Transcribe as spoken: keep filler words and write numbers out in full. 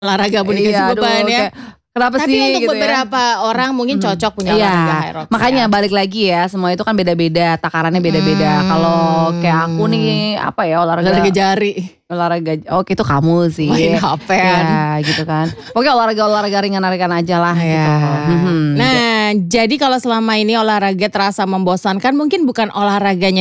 Olahraga pun dikasih Iya, beban aduh ya. kayak kenapa Tapi sih untuk gitu ya. beberapa orang mungkin Mhm, cocok punya iya, olahraga HYROX makanya ya. balik lagi ya semua itu kan beda-beda, takarannya beda-beda. Kalau kayak aku Mmm. nih apa ya Olahraga olahraga jari. olahraga oke itu kamu Main sih. hapean. Ya gitu kan. Pokoknya olahraga-olahraga ringan-ringan ajalah Iya. gitu. Mhm, ja Nah, jadi kalau selama ini olahraga terasa membosankan mungkin bukan olahraganya